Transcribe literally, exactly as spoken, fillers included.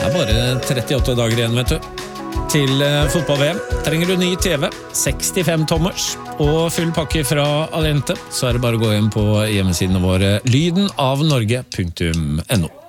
Det er bare trettiåtte dager igjen, vet du. Til fotball-V M trenger du ny T V, sekstifem tommers, og full pakke fra Alente, så er det bare å gå inn på hjemmesidene våre lyden av norge punktum no.